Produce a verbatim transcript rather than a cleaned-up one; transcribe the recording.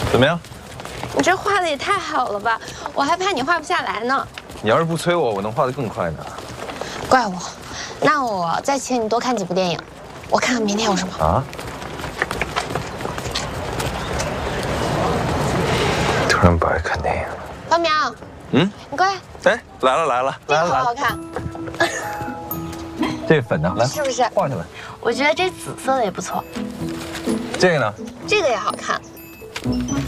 怎么样？ 你这画的也太好了吧！我还怕你画不下来呢。 你要是不催我，我能画得更快呢。 怪我，那我再请你多看几部电影，我看看明天有什么。 啊？突然不爱看电影了。 方淼， 嗯， 你过来。 哎，来了来了， 这个来了来了。 好好看。 这个粉的，来， 是不是画下来。 我觉得这紫色的也不错。 这个呢？ 这个也好看。